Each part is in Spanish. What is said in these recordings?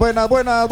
Buenas, buenas,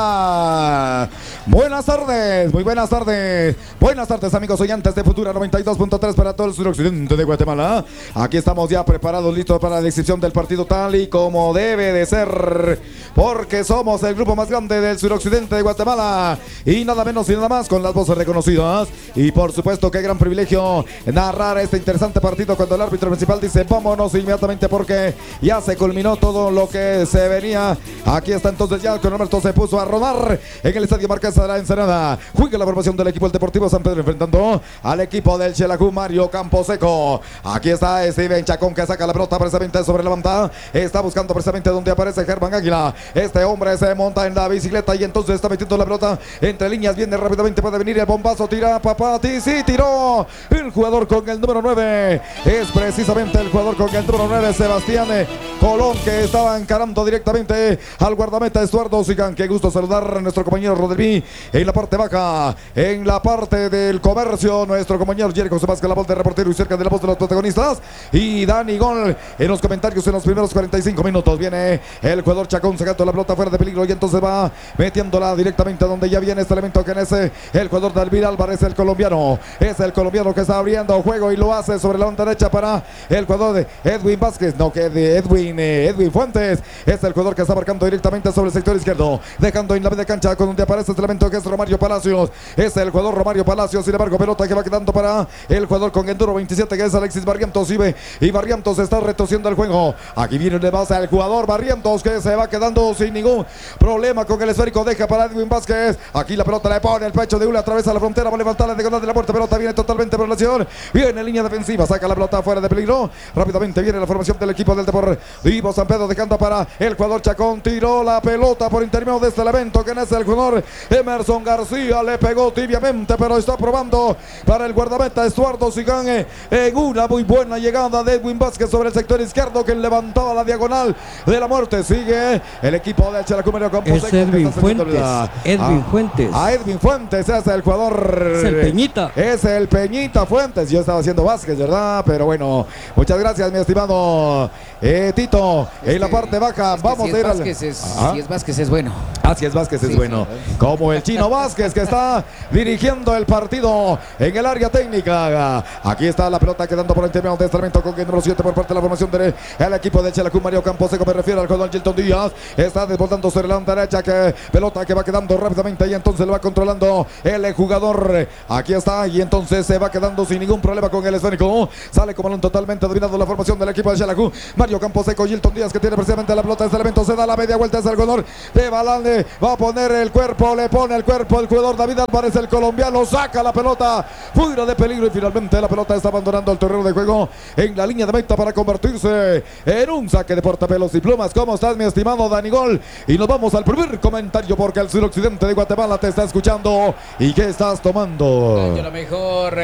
buenas. Buenas tardes, muy buenas tardes. Buenas tardes, amigos oyentes de Futura 92.3 para todo el suroccidente de Guatemala. Aquí estamos ya preparados, listos para la descripción del partido tal y como debe de ser. Porque somos el grupo más grande del suroccidente de Guatemala. Y nada menos y nada más con las voces reconocidas. Y por supuesto, qué gran privilegio narrar este interesante partido cuando el árbitro principal dice vámonos inmediatamente porque ya se culminó todo lo que se venía. Aquí está entonces ya el cronómetro se puso a rodar en el estadio Marquesa de la Ensenada. Juega la formación del equipo del Deportivo San Pedro enfrentando al equipo del Xelajú Mario Camposeco. Aquí está Steven Chacón que saca la pelota precisamente sobre la banda. Está buscando precisamente donde aparece Germán Águila. Este hombre se monta en la bicicleta y entonces está metiendo la pelota entre líneas. Viene rápidamente, puede venir el bombazo. Tira Papati, sí, tiró el jugador con el número 9. Es precisamente el jugador con el número 9, Sebastián Colón, que estaba encarando directamente al guardameta Estuardo Sigan. Qué gusto saludar a nuestro compañero Rodelví en la parte baja, en la parte del comercio, nuestro compañero Jerry José Vázquez, la voz de reportero y cerca de la voz de los protagonistas, y Dani Gol en los comentarios en los primeros 45 minutos. Viene el jugador Chacón sacando la pelota fuera de peligro y entonces va metiéndola directamente donde ya viene este elemento que es el jugador Dalvin Álvarez, el colombiano. Es el colombiano que está abriendo juego y lo hace sobre la banda derecha para el jugador de Edwin Vázquez, no, que de Edwin Fuentes. Es el jugador que está marcando directamente sobre el sector izquierdo, dejando en la media cancha con donde aparece este elemento que es Romario Palacios. Es el jugador Romario Palacios, sin embargo pelota que va quedando para el jugador con el número 27 que es Alexis Barrientos, y Barrientos está retorciendo el juego. Aquí viene de base el jugador Barrientos que se va quedando sin ningún problema con el esférico, deja para Edwin Vázquez. Aquí la pelota le pone el pecho de una, atraviesa la frontera, va a levantar la diagonal de la puerta, pelota viene totalmente por la acción, viene en línea defensiva, saca la pelota fuera de peligro, rápidamente viene la formación del equipo del Deportivo San Pedro, dejando para el jugador Chacón, tiró la pelota por intermedio de este elemento que es el jugador Emerson García, le pegó tibiamente, pero está probando para el guardameta Estuardo Sigan en una muy buena llegada de Edwin Vázquez sobre el sector izquierdo que levantaba la diagonal de la muerte. Sigue el equipo del Xelajú Mario Camposeco. Es Edwin Fuentes. Edwin Fuentes. A Edwin Fuentes es el jugador. Es el Peñita. Es el Peñita Fuentes. Yo estaba haciendo Vázquez, ¿verdad? Pero bueno, muchas gracias, mi estimado Tito. En la parte baja, vamos si a ir al. Si es Vázquez es bueno. Así es, Vázquez es bueno. Como el Chino Vázquez que está dirigiendo el partido en el área técnica. Aquí está la pelota quedando por el intermedio de este elemento con el número 7 por parte de la formación del equipo de Xelajú Mario Camposeco. Me refiero al jugador Gilton Díaz. Está desbordando sobre la banda derecha, que pelota que va quedando rápidamente y entonces lo va controlando el jugador. Aquí está y entonces se va quedando sin ningún problema con el esférico. Sale como balón totalmente dominado la formación del equipo de Xelajú Mario Camposeco. Gilton Díaz que tiene precisamente la pelota. Este elemento se da la media vuelta, es el jugador de Balán. Va a poner el cuerpo, le pone el cuerpo el jugador David Álvarez, el colombiano, saca la pelota fuera de peligro y finalmente la pelota está abandonando el terreno de juego en la línea de meta para convertirse en un saque de portapelos y plumas. ¿Cómo estás, mi estimado Dani Gol? Y nos vamos al primer comentario porque el suroccidente de Guatemala te está escuchando. ¿Y qué estás tomando? La mejor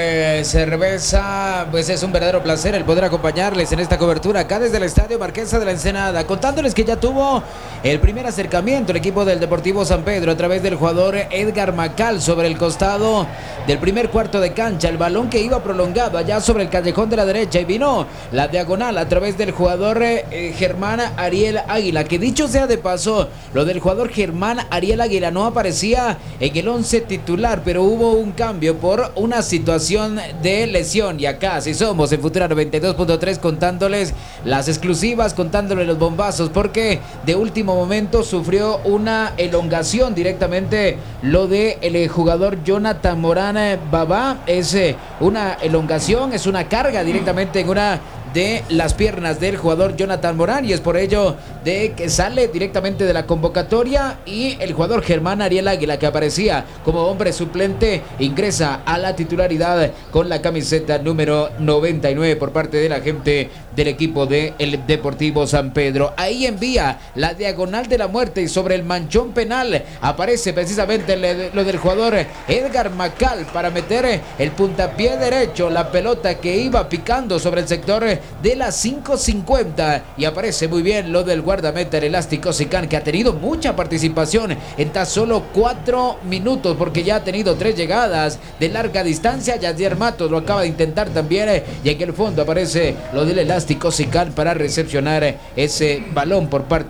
cerveza, pues es un verdadero placer el poder acompañarles en esta cobertura acá desde el estadio Marquesa de la Ensenada, contándoles que ya tuvo el primer acercamiento el equipo del Deportivo San Pedro a través del jugador Edgar Macal sobre el costado del primer cuarto de cancha, el balón que iba prolongado allá sobre el callejón de la derecha y vino la diagonal a través del jugador Germán Ariel Águila, que dicho sea de paso, lo del jugador Germán Ariel Águila no aparecía en el 11 titular, pero hubo un cambio por una situación de lesión y acá si somos en Futura 92.3 contándoles las exclusivas, contándoles los bombazos, porque de último momento sufrió una elongación directamente lo de el jugador Jonathan Morán Babá. Es una elongación, es una carga directamente en una de las piernas del jugador Jonathan Morán y es por ello de que sale directamente de la convocatoria y el jugador Germán Ariel Águila, que aparecía como hombre suplente, ingresa a la titularidad con la camiseta número 99 por parte de la gente del equipo del Deportivo San Pedro. Ahí envía la diagonal de la muerte y sobre el manchón penal aparece precisamente lo del jugador Edgar Macal para meter el puntapié derecho, la pelota que iba picando sobre el sector de las 5:50 y aparece muy bien lo del guardameta, el elástico Sican, que ha tenido mucha participación en tan solo 4 minutos porque ya ha tenido 3 llegadas de larga distancia. Yadier Matos lo acaba de intentar también y en el fondo aparece lo del elástico Sican para recepcionar ese balón por parte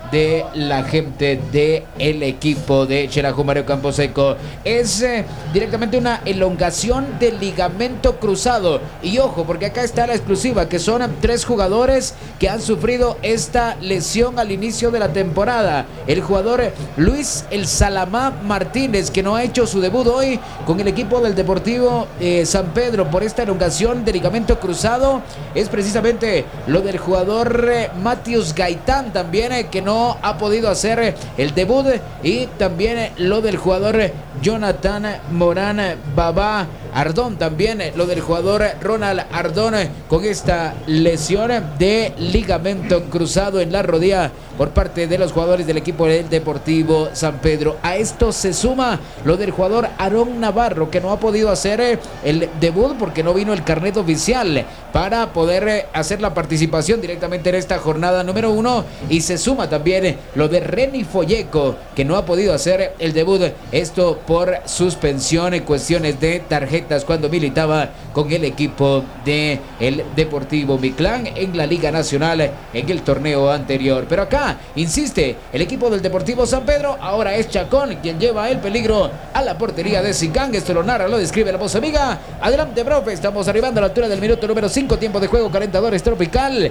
de la gente del equipo de Xelajú Mario Camposeco. Es directamente una elongación del ligamento cruzado. Y ojo, porque acá está la exclusiva, que son 3 jugadores que han sufrido esta lesión al inicio de la temporada. El jugador Luis El Salamá Martínez, que no ha hecho su debut hoy con el equipo del Deportivo San Pedro por esta elongación de ligamento cruzado. Es precisamente lo del jugador Matius Gaitán también, que no ha podido hacer el debut, y también lo del jugador Jonathan Morán Babá Ardón, también lo del jugador Ronald Ardón con esta lesión de ligamento cruzado en la rodilla por parte de los jugadores del equipo del Deportivo San Pedro. A esto se suma lo del jugador Aarón Navarro, que no ha podido hacer el debut porque no vino el carnet oficial para poder hacer la participación directamente en esta jornada número 1, y se suma también lo de Reni Folleco, que no ha podido hacer el debut, esto por suspensión en cuestiones de tarjetas cuando militaba con el equipo de el Deportivo Mictlán en la Liga Nacional en el torneo anterior. Pero acá insiste el equipo del Deportivo San Pedro, ahora es Chacón quien lleva el peligro a la portería de Sicán. Esto lo narra, lo describe la voz amiga. Adelante, profe, estamos arribando a la altura del minuto número 5, tiempo de juego, calentadores tropical.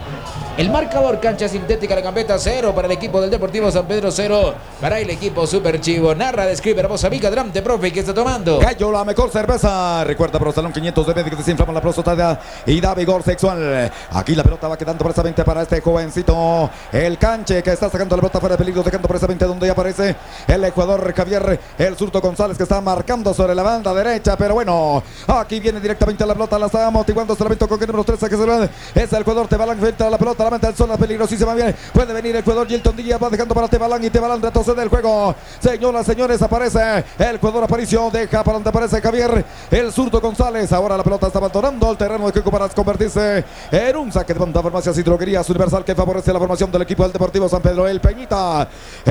El marcador: cancha sintética La Gambeta 0 para el equipo del Deportivo San Pedro, 0 para el equipo Super Chivo. Narra, describe la voz amiga. Adelante, profe, ¿qué está tomando? Gallo, la mejor cerveza. Recuerda, Prostalón 500 de que desinflama la próstata y da vigor sexual. Aquí la pelota va quedando precisamente para este jovencito, el Canche, que está sacando la pelota fuera de peligro, dejando precisamente donde ya aparece el Ecuador Javier, el Surto González, que está marcando sobre la banda derecha. Pero bueno, aquí viene directamente la pelota, la está motivando Salamento con el número 13, que se va. Es el Ecuador, Tebalán frente a la pelota. El zona peligrosísima, bien, puede venir el Ecuador. Gilton Díaz va dejando para Tebalán, y Tebalán retrocede el juego. Señoras, señores, aparece el Ecuador, Aparicio, deja para donde aparece Javier, el Zurdo González. Ahora la pelota está abandonando el terreno de juego para convertirse en un saque de banda. Farmacias y Droguerías Universal, que favorece la formación del equipo del Deportivo San Pedro. El Peñita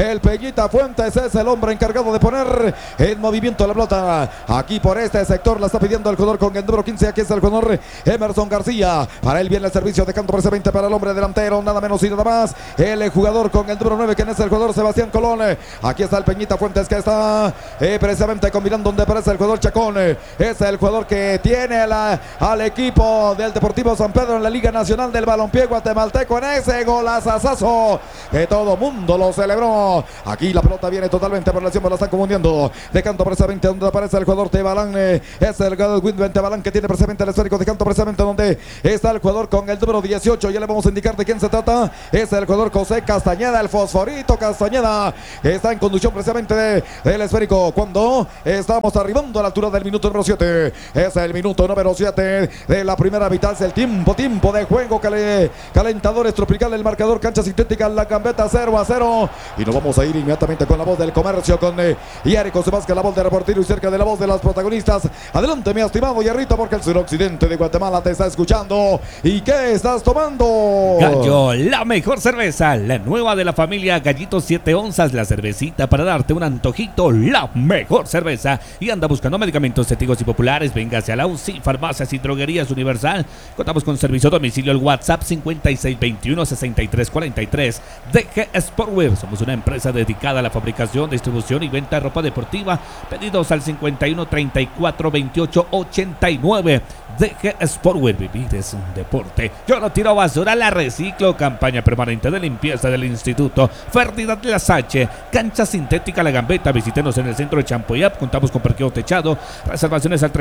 Fuentes es el hombre encargado de poner en movimiento la pelota. Aquí por este sector la está pidiendo el jugador con el número 15, aquí es el jugador Emerson García. Para él viene el servicio, dejando precisamente para el hombre delantero, nada menos y nada más, el jugador con el número 9, que es el jugador Sebastián Colón. Aquí está el Peñita Fuentes, que está precisamente combinando donde aparece el jugador Chacón. Es el jugador que tiene al equipo del Deportivo San Pedro en la Liga Nacional del Balompié Guatemalteco, en ese golazazazo que todo mundo lo celebró. Aquí la pelota viene totalmente por la acción, pero la están confundiendo, dejando precisamente donde aparece el jugador Tebalán. Es el jugador Winben Tebalán, que tiene precisamente el esférico, dejando precisamente donde está el jugador con el número 18. Ya le vamos a indicar de quién se trata. Es el jugador José Castañeda, el Fosforito Castañeda. Está en conducción precisamente del esférico cuando estamos arribando a la altura del minuto número 7. Es el minuto número 7 de la primera mitad. Es el tiempo de juego. Calentadores tropical, el marcador, cancha sintética La Gambeta 0-0. Y nos vamos a ir inmediatamente con la voz del comercio, con Iarico Sebasca, la voz de reportero, y cerca de la voz de los protagonistas. Adelante, mi estimado Hierrito, porque el suroccidente de Guatemala te está escuchando. ¿Y qué estás tomando? Gallo, la mejor cerveza, la nueva de la familia Gallito 7 onzas, la cervecita para darte un antojito, la mejor cerveza. Y anda buscando medicamentos éticos y populares, véngase a la UCI, Farmacias y Droguerías Universal. Contamos con servicio a domicilio, el WhatsApp 5621-6343. DG Sportwear, somos una empresa dedicada a la fabricación, distribución y venta de ropa deportiva. Pedidos al 51342889. DG Sportwear, vivir es un deporte. Yo no tiro basura, la reciclo. Campaña permanente de limpieza del Instituto Ferdinand Lasache. Cancha sintética La Gambeta. Visítenos en el centro de Champuyap. Contamos con parqueo techado. Reservaciones al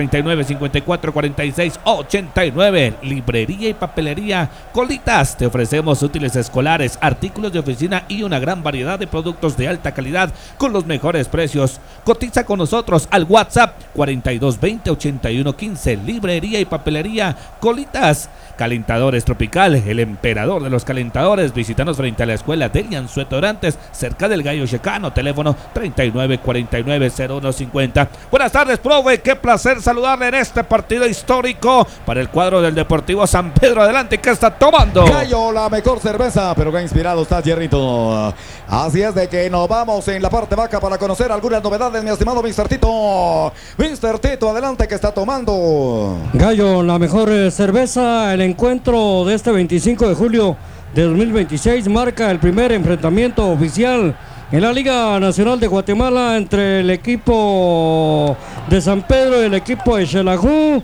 39544689. Librería y papelería Colitas. Te ofrecemos útiles escolares, artículos de oficina y una gran variedad de productos de alta calidad con los mejores precios. Cotiza con nosotros al WhatsApp 4220-8115. Librería y papelería Colitas. Calentadores Tropical, el emperador de los calentadores. Visítanos frente a la escuela Delian Suetorantes, cerca del Gallo Checano. Teléfono 3949-0150. Buenas tardes, profe. Qué placer saludarle en este partido histórico para el cuadro del Deportivo San Pedro. Adelante, ¿qué está tomando? Gallo, la mejor cerveza. Pero qué inspirado estás, Hierrito. Así es de que nos vamos en la parte baja para conocer algunas novedades, mi estimado Mr. Tito. Mr. Tito, adelante, ¿qué está tomando? Gallo, la mejor cerveza. El encuentro de este 25 de julio de 2026 marca el primer enfrentamiento oficial en la Liga Nacional de Guatemala entre el equipo de San Pedro y el equipo de Xelajú.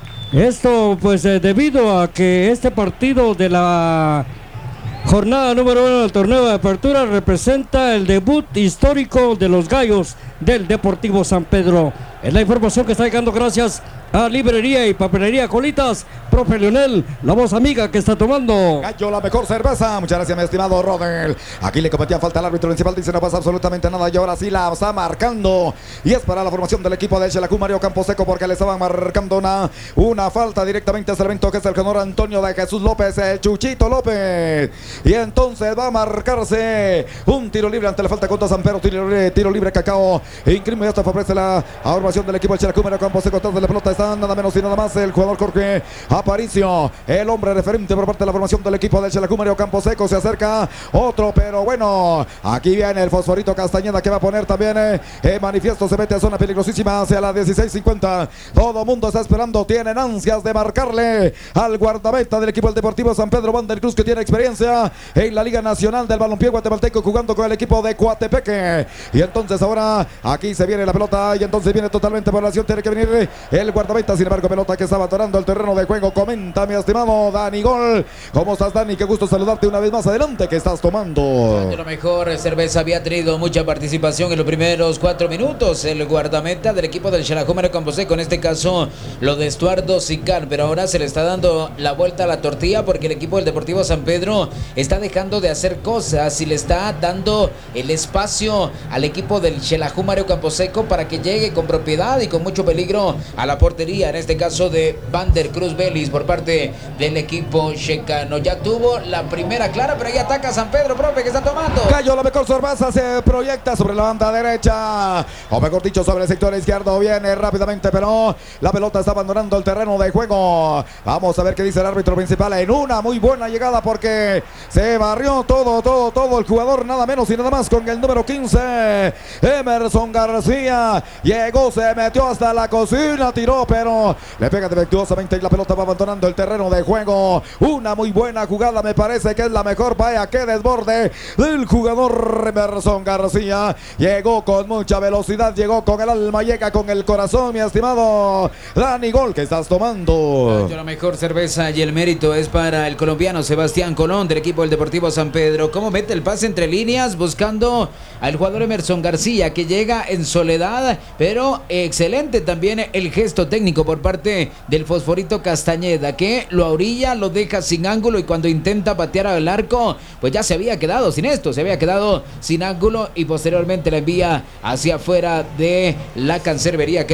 Esto pues debido a que este partido de la jornada número 1 del torneo de apertura representa el debut histórico de los gallos del Deportivo San Pedro. Es la información que está llegando gracias a Librería y Papelería Colitas. Profe Leonel, la voz amiga que está tomando. Gallo, la mejor cerveza. Muchas gracias, mi estimado Rodel. Aquí le cometía falta al árbitro principal. Dice no pasa absolutamente nada. Y ahora sí la está marcando. Y es para la formación del equipo de Xelajú, Mario Camposeco, porque le estaban marcando una falta directamente a Sarmiento, que es el jugador Antonio de Jesús López, el Chuchito López. Y entonces va a marcarse un tiro libre ante la falta contra San Pedro. Tiro libre Cacao. Increíble, hasta favorece la formación del equipo de Xelajú, Mario Camposeco. Atrás de la pelota está nada menos y nada más el jugador Jorge Aparicio, el hombre referente por parte de la formación del equipo del Xelajú, Mario Camposeco. Se acerca otro, pero bueno, aquí viene el Fosforito Castañeda, que va a poner también manifiesto. Se mete a zona peligrosísima hacia la 16:50. Todo mundo está esperando, tienen ansias de marcarle al guardameta del equipo del Deportivo San Pedro, Van der Cruz, que tiene experiencia en la Liga Nacional del Balompié Guatemalteco, jugando con el equipo de Coatepeque. Y entonces ahora aquí se viene la pelota, y entonces viene totalmente por la acción. Tiene que venir el guardameta, sin embargo, pelota que estaba atorando el terreno de juego. Comenta, mi estimado Dani Gol. ¿Cómo estás, Dani? Qué gusto saludarte una vez más. Adelante, que estás tomando. De lo mejor, cerveza había tenido mucha participación en los primeros 4 minutos. El guardameta del equipo del Xelajú, Mario Camposeco, en este caso lo de Estuardo Sicán, pero ahora se le está dando la vuelta a la tortilla, porque el equipo del Deportivo San Pedro está dejando de hacer cosas y le está dando el espacio al equipo del Xelajú, Mario Camposeco, para que llegue con propiedad y con mucho peligro a la portería, en este caso de Van der Cruz Vélez por parte del equipo checano. Ya tuvo la primera clara, pero ahí ataca San Pedro, profe, que está tomando. Gallo, la mejor cerveza, se proyecta sobre la banda derecha, o mejor dicho, sobre el sector izquierdo. Viene rápidamente, pero la pelota está abandonando el terreno de juego. Vamos a ver qué dice el árbitro principal en una muy buena llegada, porque se barrió todo el jugador, nada menos y nada más, con el número 15, Emerson García. Llegó, se metió hasta la cocina, tiró, pero le pega defectuosamente y la pelota va abandonando el terreno de juego. Una muy buena jugada, me parece que es la mejor. Vaya, que desborde del jugador Emerson García. Llegó con mucha velocidad, llegó con el alma, llega con el corazón, mi estimado Dani Gol, que estás tomando. La mejor cerveza y el mérito es para el colombiano Sebastián Colón, del equipo del Deportivo San Pedro. Cómo mete el pase entre líneas buscando al jugador Emerson García, que llega en soledad, pero excelente también el gesto técnico por parte del Fosforito Castañeda, que lo orilla, lo deja sin ángulo, y cuando intenta patear al arco, pues ya se había quedado sin esto, se había quedado sin ángulo, y posteriormente la envía hacia afuera de la cancerbería.